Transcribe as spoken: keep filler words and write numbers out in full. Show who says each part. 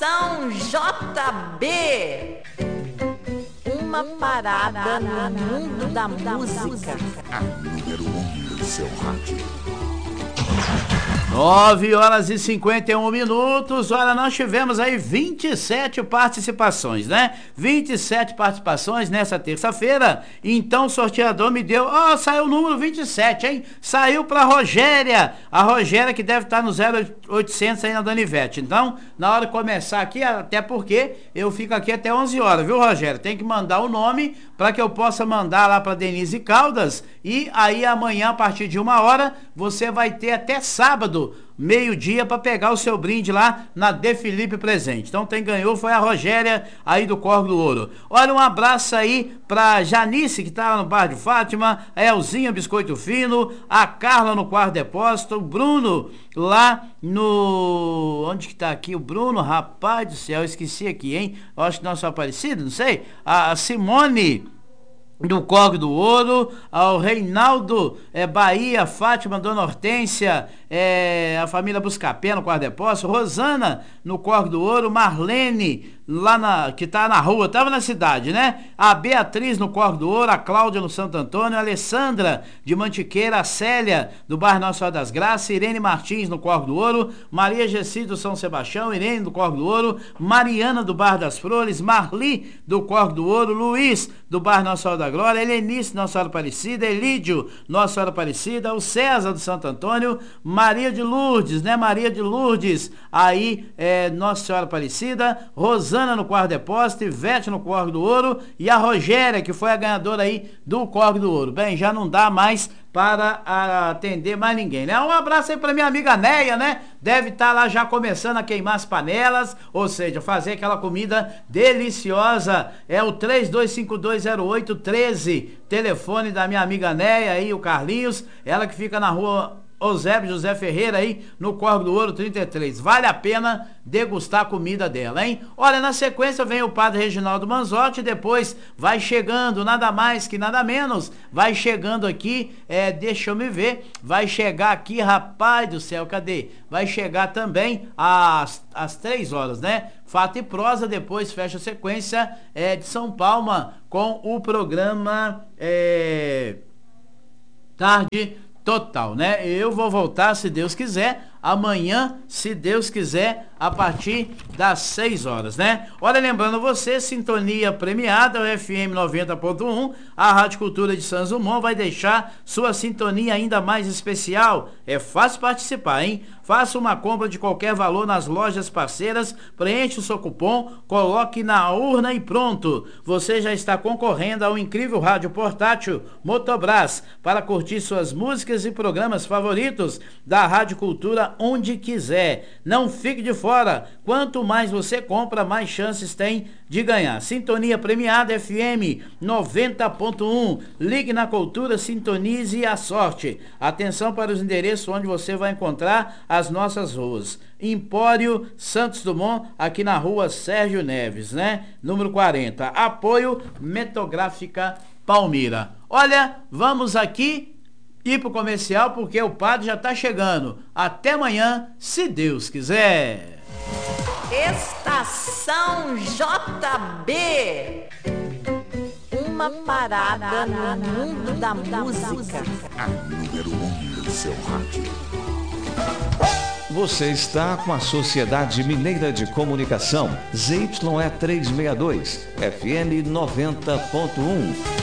Speaker 1: Estação J B. Uma parada no mundo da música.
Speaker 2: A número um do seu rádio.
Speaker 3: nove horas e cinquenta e um minutos. Olha, nós tivemos aí vinte e sete participações, né? vinte e sete participações nessa terça-feira. Então o sorteador me deu, ó, oh, saiu o número vinte e sete, hein? Saiu pra Rogéria. A Rogéria que deve estar no zero oitocentos aí na Dona Ivete. Então, na hora de começar aqui, até porque eu fico aqui até onze horas, viu, Rogéria? Tem que mandar o nome para que eu possa mandar lá pra Denise Caldas. E aí amanhã, a partir de uma hora, você vai ter até sábado, meio-dia, para pegar o seu brinde lá na De Felipe Presente. Então quem ganhou foi a Rogéria aí do Corvo do Ouro. Olha, um abraço aí pra Janice, que tá lá no Bar de Fátima, a Elzinha Biscoito Fino, a Carla no Quarto Depósito, o Bruno lá no... onde que tá aqui o Bruno? Rapaz do céu, eu esqueci aqui, hein? Eu acho que não sou Aparecido, não sei. A Simone do Corvo do Ouro, ao Reinaldo é, Bahia, Fátima, Dona Hortência, é, a família Buscapé no Quarto Depósito, Rosana no Corvo do Ouro, Marlene lá na, que tá na rua, tava na cidade, né? A Beatriz no Corvo do Ouro, a Cláudia no Santo Antônio, a Alessandra de Mantiqueira, a Célia do bairro Nossa Senhora das Graças, Irene Martins no Corvo do Ouro, Maria Gessi do São Sebastião, Irene do Corvo do Ouro, Mariana do Bairro das Flores, Marli do Corvo do Ouro, Luiz do bairro Nossa Senhora da Glória, Helenice Nossa Senhora Aparecida, Elídio Nossa Senhora Aparecida, o César do Santo Antônio, Maria de Lourdes, né? Maria de Lourdes, aí é, Nossa Senhora Aparecida, Rosana no Corvo Depósito, Ivete no Corvo do Ouro e a Rogéria, que foi a ganhadora aí do Corvo do Ouro. Bem, já não dá mais para atender mais ninguém, né? Um abraço aí para minha amiga Neia, né? Deve estar tá lá já começando a queimar as panelas, ou seja, fazer aquela comida deliciosa. É o três dois cinco dois zero oito um três, telefone da minha amiga Neia aí, o Carlinhos, ela que fica na rua Eusébio José Ferreira aí no Corvo do Ouro trinta e três. Vale a pena degustar a comida dela, hein? Olha, na sequência vem o padre Reginaldo Manzotti, depois vai chegando, nada mais que nada menos, vai chegando aqui, é, deixa eu me ver, vai chegar aqui, rapaz do céu, cadê? Vai chegar também às, às três horas, né? Fato e prosa, depois fecha a sequência é, de São Paulo com o programa é, Tarde Total, né? Eu vou voltar, se Deus quiser, amanhã, se Deus quiser, a partir das seis horas, né? Olha, lembrando você, sintonia premiada, o F M noventa ponto um, a Rádio Cultura de Santos Dumont vai deixar sua sintonia ainda mais especial. É fácil participar, hein? Faça uma compra de qualquer valor nas lojas parceiras, preencha o seu cupom, coloque na urna e pronto. Você já está concorrendo ao incrível rádio portátil Motobras para curtir suas músicas e programas favoritos da Rádio Cultura onde quiser. Não fique de fora. Quanto mais você compra, mais chances tem de ganhar. Sintonia premiada F M noventa ponto um. Ligue na Cultura, sintonize a sorte. Atenção para os endereços onde você vai encontrar as nossas ruas. Empório Santos Dumont, aqui na rua Sérgio Neves, né? Número quarenta. Apoio Metográfica Palmira. Olha, vamos aqui ir pro comercial porque o padre já tá chegando. Até amanhã, se Deus quiser.
Speaker 1: Estação J B. Uma parada no mundo da música.
Speaker 2: A número um do seu rádio.
Speaker 4: Você está com a Sociedade Mineira de Comunicação, Z Y E trezentos e sessenta e dois, F M noventa ponto um.